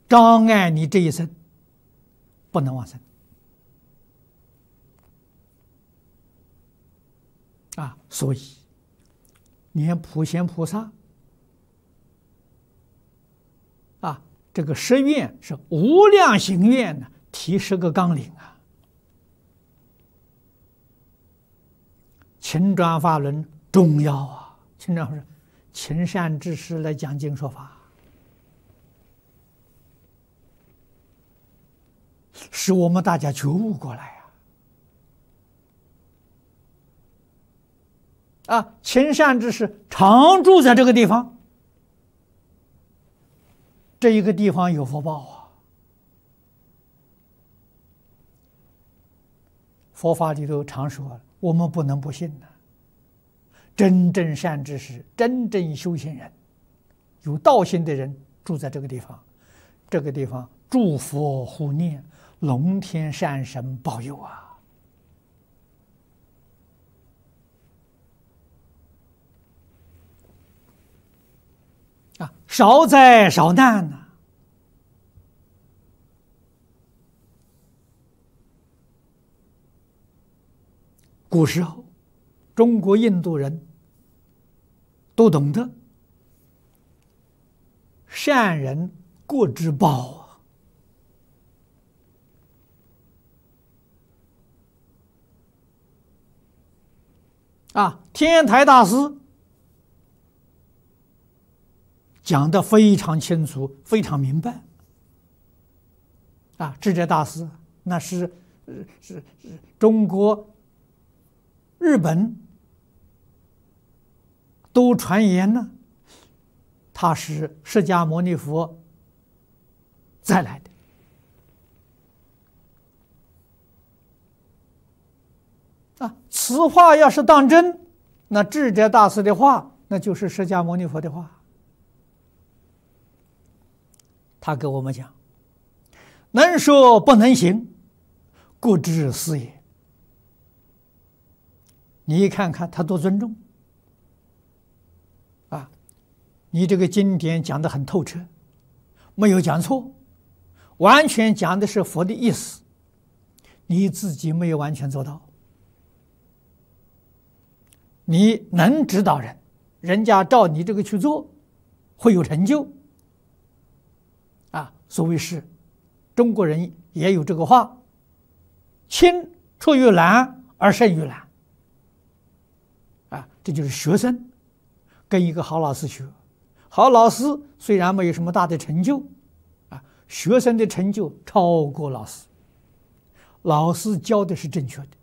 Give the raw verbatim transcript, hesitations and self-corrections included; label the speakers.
Speaker 1: 障碍你这一生不能往生啊。所以念普贤菩萨啊，这个十愿是无量行愿呢，提十个纲领啊。勤转法轮重要啊！勤转法轮，勤善知识来讲经说法，使我们大家觉悟过来呀！啊，勤善知识常住在这个地方，这一个地方有福报啊！佛法里头常说，我们不能不信呢。真正善知识、真正修行人、有道心的人住在这个地方，这个地方诸佛护念，龙天善神保佑啊！啊，少灾少难呐、啊！古时候，中国、印度人都懂得善人国之宝啊！啊，天台大师讲得非常清楚，非常明白。啊，智者大师那是是是中国、日本都传言呢，他是释迦牟尼佛再来的。啊，此话要是当真，那智者大师的话，那就是释迦牟尼佛的话。他给我们讲，能说不能行，故知是也。你看看他多尊重啊！你这个经典讲得很透彻，没有讲错，完全讲的是佛的意思，你自己没有完全做到。你能指导人，人家照你这个去做，会有成就啊！所谓是中国人也有这个话，亲出于蓝而胜于蓝啊！这就是学生跟一个好老师学，好老师虽然没有什么大的成就啊，学生的成就超过老师，老师教的是正确的